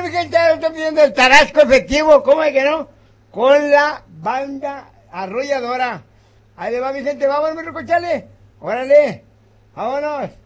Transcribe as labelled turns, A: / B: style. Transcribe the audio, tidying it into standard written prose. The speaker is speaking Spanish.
A: mi gente, estoy pidiendo el tarasco efectivo, ¿cómo es que no? Con la banda arrolladora. Ahí le va, mi gente, vámonos, mi rico, chale. Órale, vámonos.